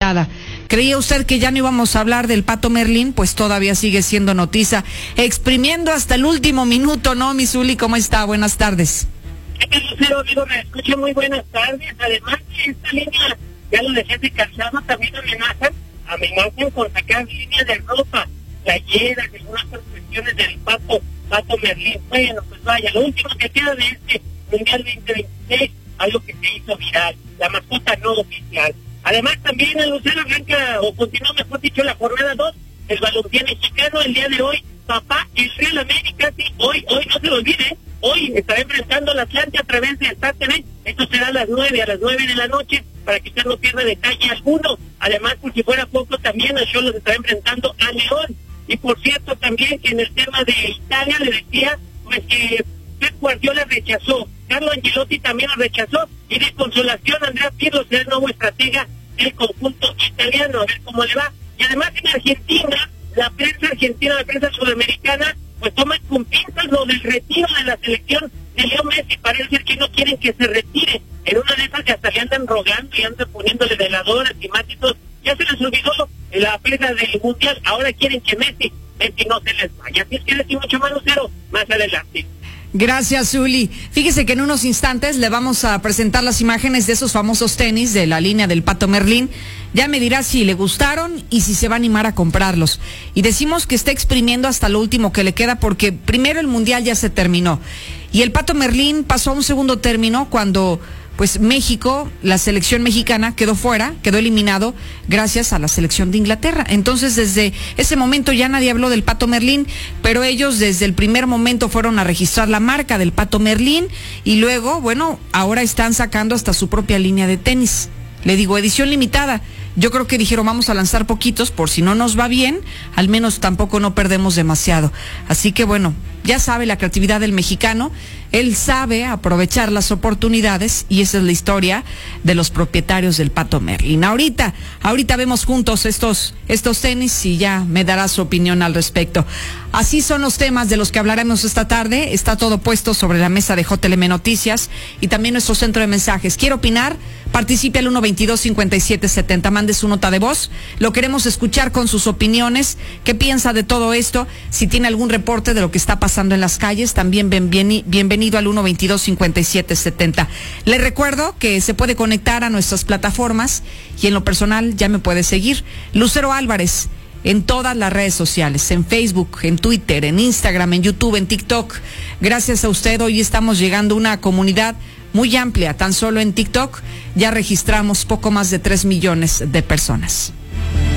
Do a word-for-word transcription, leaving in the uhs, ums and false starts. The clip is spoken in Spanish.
limitada. ¿Creía usted que ya no íbamos a hablar del Pato Merlín? Pues todavía sigue siendo noticia, exprimiendo hasta el último minuto, ¿no, mi Zuli? ¿Cómo está? Buenas tardes. Lucero, amigo, me escucha, muy buenas tardes. Además de esta línea, ya lo dejé de calzado, también amenazan, amenazan con sacar líneas de ropa, playeras, algunas cuestiones del Pato, Pato Merlín. Bueno, pues vaya, lo último que queda de este Mundial veinte veintiséis, algo que se hizo viral, la mascota no oficial. Además también el Lucero arranca, o continúa mejor dicho, la jornada dos, el balompié mexicano el día de hoy. Papá, el Real América, sí, hoy, hoy no se lo olvide, hoy estará enfrentando al Atlante a través de Star T V. Esto será a las nueve, a las nueve de la noche, para que usted no pierda detalle alguno. Además, por si fuera poco, también el Xolos estará enfrentando a León. Y por cierto, también que en el tema de Italia le decía, pues que Pep Guardiola rechazó, Carlo Ancelotti también lo rechazó, y de consolación, Andrea Pirlo será el nuevo estratega del conjunto italiano, a ver cómo le va. Y además en Argentina, la prensa argentina, la prensa sudamericana, pues toma con pinzas lo del retiro de la selección de Leo Messi. Parece ser que no quieren que se retire. En una de esas que hasta le andan rogando y andan poniéndole veladoras y más y todo. Ya se les olvidó la prensa del Mundial, ahora quieren que Messi, Messi no se les vaya. Así es que decir mucho más, Lucero, más adelante. Gracias, Zuli. Fíjese que en unos instantes le vamos a presentar las imágenes de esos famosos tenis de la línea del Pato Merlín. Ya me dirá si le gustaron y si se va a animar a comprarlos. Y decimos que está exprimiendo hasta lo último que le queda, porque primero el Mundial ya se terminó. Y el Pato Merlín pasó a un segundo término cuando pues México, la selección mexicana, quedó fuera, quedó eliminado gracias a la selección de Inglaterra. Entonces, desde ese momento ya nadie habló del Pato Merlín, pero ellos desde el primer momento fueron a registrar la marca del Pato Merlín y luego, bueno, ahora están sacando hasta su propia línea de tenis. Le digo, edición limitada. Yo creo que dijeron, vamos a lanzar poquitos por si no nos va bien, al menos tampoco no perdemos demasiado. Así que bueno, ya sabe la creatividad del mexicano, él sabe aprovechar las oportunidades y esa es la historia de los propietarios del Pato Merlín. Ahorita, ahorita vemos juntos estos, estos tenis y ya me dará su opinión al respecto. Así son los temas de los que hablaremos esta tarde. Está todo puesto sobre la mesa de J L M Noticias y también nuestro centro de mensajes. ¿Quiere opinar? Participe al uno veintidós cincuenta y siete setenta. Mande su nota de voz. Lo queremos escuchar con sus opiniones. ¿Qué piensa de todo esto? Si tiene algún reporte de lo que está pasando en las calles, también bien, bien, bienvenido al uno veintidós cincuenta y siete setenta. Le recuerdo que se puede conectar a nuestras plataformas y en lo personal ya me puede seguir. Lucero Álvarez en todas las redes sociales, en Facebook, en Twitter, en Instagram, en YouTube, en TikTok. Gracias a usted, hoy estamos llegando a una comunidad muy amplia. Tan solo en TikTok ya registramos poco más de tres millones de personas.